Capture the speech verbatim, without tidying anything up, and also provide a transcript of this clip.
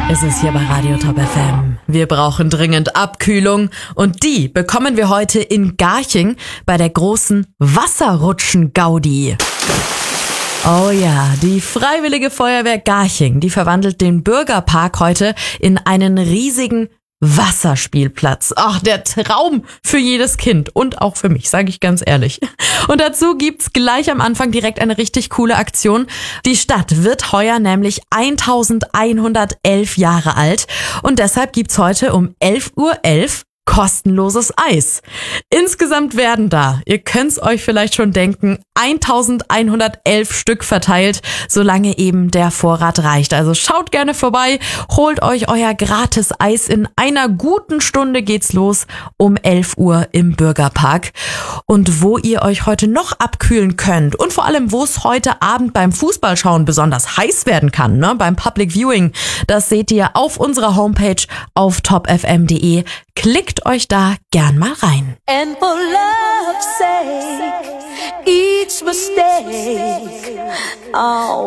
Es ist hier bei Radio Top F M. Wir brauchen dringend Abkühlung und die bekommen wir heute in Garching bei der großen Wasserrutschen-Gaudi. Oh ja, die Freiwillige Feuerwehr Garching, die verwandelt den Bürgerpark heute in einen riesigen Wasserspielplatz. Ach, der Traum für jedes Kind und auch für mich, sage ich ganz ehrlich. Und dazu gibt's gleich am Anfang direkt eine richtig coole Aktion. Die Stadt wird heuer nämlich elfhundertelf Jahre alt und deshalb gibt's heute um elf Uhr elf kostenloses Eis. Insgesamt werden da, ihr könnt's euch vielleicht schon denken, elfhundertelf Stück verteilt, solange eben der Vorrat reicht. Also schaut gerne vorbei, holt euch euer gratis Eis. In einer guten Stunde geht's los um elf Uhr im Bürgerpark. Und wo ihr euch heute noch abkühlen könnt und vor allem, wo es heute Abend beim Fußballschauen besonders heiß werden kann, ne, beim Public Viewing, das seht ihr auf unserer Homepage auf top f m punkt d e. Klickt euch da gern mal rein. And for love's sake, each mistake, oh.